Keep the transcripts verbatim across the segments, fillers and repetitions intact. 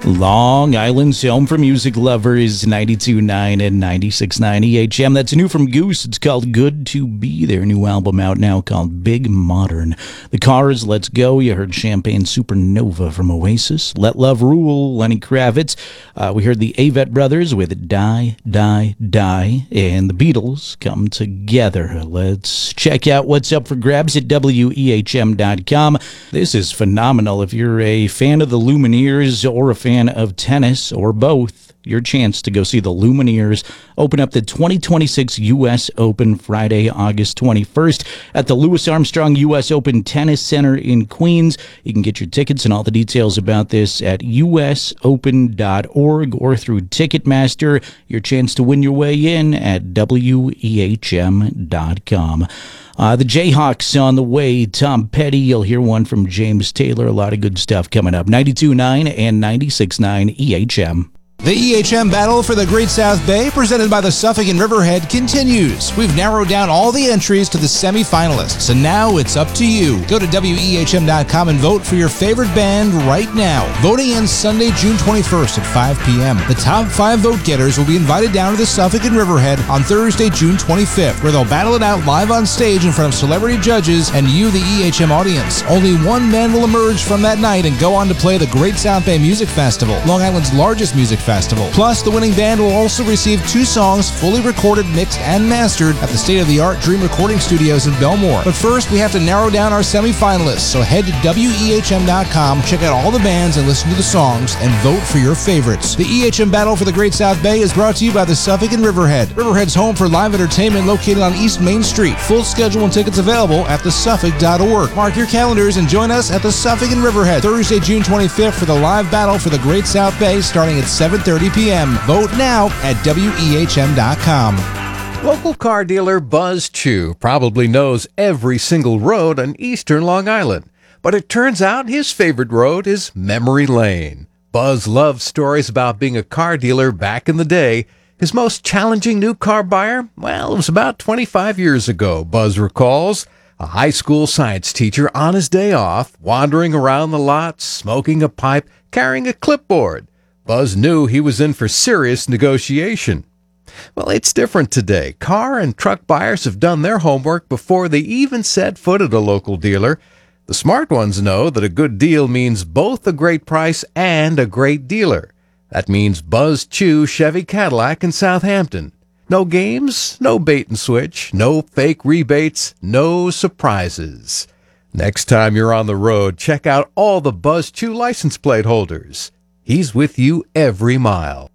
Long Island's home for music lovers, ninety-two point nine and ninety-six point nine E H M. That's new from Goose. It's called Good to Be. Their new album out now called Big Modern. The Cars, Let's Go. You heard Champagne Supernova from Oasis. Let Love Rule, Lenny Kravitz. Uh, we heard the Avett Brothers with Die, Die, Die. And the Beatles come together. Let's check out what's up for grabs at W E H M dot com. This is phenomenal. If you're a fan of the Lumineers or a fan of tennis or both, your chance to go see the Lumineers open up the twenty twenty-six U S Open Friday, August twenty-first at the Louis Armstrong U S Open Tennis Center in Queens. You can get your tickets and all the details about this at U S open dot org or through Ticketmaster. Your chance to win your way in at W E H M dot com. Uh, the Jayhawks on the way. Tom Petty, you'll hear one from James Taylor. A lot of good stuff coming up. ninety-two point nine and ninety-six point nine E H M. The E H M battle for the Great South Bay, presented by the Suffolk and Riverhead, continues. We've narrowed down all the entries to the semifinalists, and now it's up to you. Go to W E H M dot com and vote for your favorite band right now. Voting ends Sunday, June twenty-first at five p.m. The top five vote getters will be invited down to the Suffolk and Riverhead on Thursday, June twenty-fifth, where they'll battle it out live on stage in front of celebrity judges and you, the E H M audience. Only one man will emerge from that night and go on to play the Great South Bay Music Festival, Long Island's largest music festival. Festival. Plus, the winning band will also receive two songs fully recorded, mixed, and mastered at the state-of-the-art Dream Recording Studios in Belmore. But first, we have to narrow down our semifinalists, so head to W E H M dot com, check out all the bands and listen to the songs, and vote for your favorites. The E H M Battle for the Great South Bay is brought to you by the Suffolk and Riverhead. Riverhead's home for live entertainment located on East Main Street. Full schedule and tickets available at the suffolk dot org. Mark your calendars and join us at the Suffolk and Riverhead Thursday, June twenty-fifth for the live battle for the Great South Bay starting at seven thirty p.m. Vote now at W E H M dot com. Local car dealer Buzz Chew probably knows every single road on eastern Long Island, but it turns out his favorite road is Memory Lane. Buzz loves stories about being a car dealer back in the day. His most challenging new car buyer? Well, it was about twenty-five years ago, Buzz recalls. A high school science teacher on his day off, wandering around the lot, smoking a pipe, carrying a clipboard. Buzz knew he was in for serious negotiation. Well, it's different today. Car and truck buyers have done their homework before they even set foot at a local dealer. The smart ones know that a good deal means both a great price and a great dealer. That means Buzz Chew Chevy Cadillac in Southampton. No games, no bait and switch, no fake rebates, no surprises. Next time you're on the road, check out all the Buzz Chew license plate holders. He's with you every mile.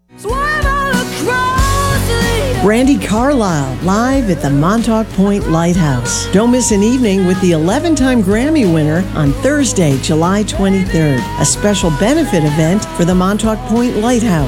Brandi Carlile, live at the Montauk Point Lighthouse. Don't miss an evening with the eleven-time Grammy winner on Thursday, July twenty-third. A special benefit event for the Montauk Point Lighthouse.